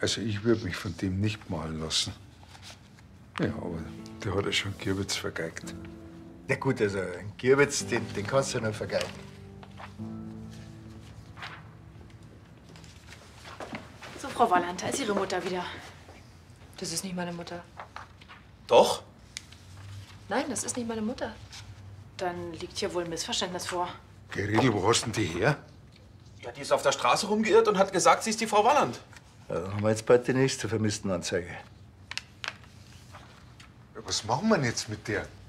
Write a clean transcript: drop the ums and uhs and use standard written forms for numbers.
Also ich würde mich von dem nicht malen lassen. Ja, aber der hat ja schon Gierwitz vergeigt. Ja gut, also einen Gierwitz, den kannst du ja noch vergeigen. So, Frau Walland, da ist Ihre Mutter wieder. Das ist nicht meine Mutter. Doch? Nein, das ist nicht meine Mutter. Dann liegt hier wohl ein Missverständnis vor. Geredel, wo hast denn die her? Ja, die ist auf der Straße rumgeirrt und hat gesagt, sie ist die Frau Walland. Ja, dann haben wir jetzt bald die nächste Vermisstenanzeige. Ja, was machen wir denn jetzt mit der?